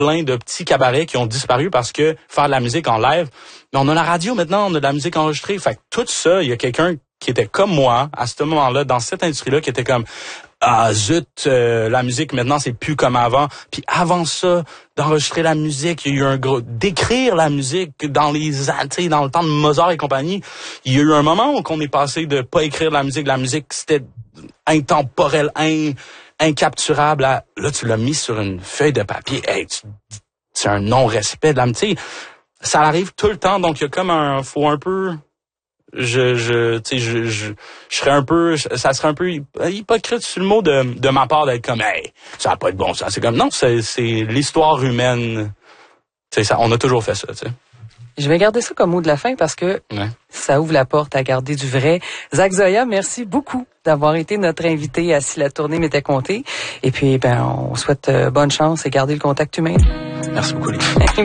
plein de petits cabarets qui ont disparu parce que faire de la musique en live, mais on a la radio maintenant, on a de la musique enregistrée. Fait que tout ça, il y a quelqu'un qui était comme moi à ce moment-là, dans cette industrie-là, qui était comme ah zut, la musique maintenant c'est plus comme avant. Puis avant ça, d'enregistrer la musique, il y a eu un gros d'écrire la musique dans dans le temps de Mozart et compagnie. Il y a eu un moment où on est passé de pas écrire la musique c'était intemporel, incapturable. Là tu l'as mis sur une feuille de papier. Hey, c'est un non-respect de la musique. Ça arrive tout le temps, donc il y a comme faut un peu. Je serais un peu, ça serait un peu hypocrite sur le mot de ma part d'être comme, hey, ça a pas de bon sens. C'est comme, non, c'est l'histoire humaine. Tu sais, ça, on a toujours fait ça, tu sais. Je vais garder ça comme mot de la fin parce que ça ouvre la porte à garder du vrai. Zach Zoya, merci beaucoup d'avoir été notre invité à Si la tournée m'était comptée. Et puis, on souhaite bonne chance et garder le contact humain. Merci beaucoup, les